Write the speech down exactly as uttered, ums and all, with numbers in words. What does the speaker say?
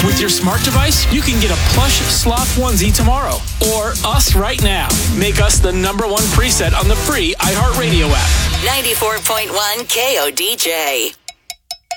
With your smart device, you can get a plush sloth onesie tomorrow. Or us right now. Make us the number one preset on the free iHeartRadio app. ninety-four point one K O D J.